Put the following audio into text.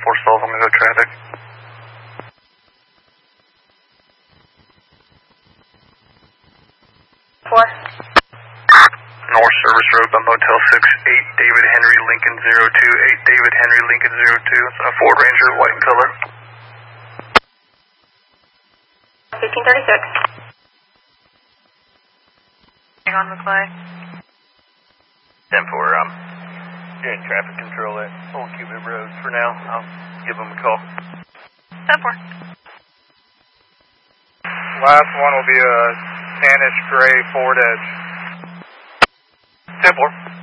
4 stalls, I'm going to go traffic. Four. North Service Road by Motel 6, 8 David Henry Lincoln 02, 8 David Henry Lincoln 02. It's a Ford Ranger, white in color. 1536. Hang on, McClay. 10-4, doing traffic control at Old Cuban Road for now. I'll give them a call. 10-4. Last one will be a tannish gray Ford Edge. 10-4.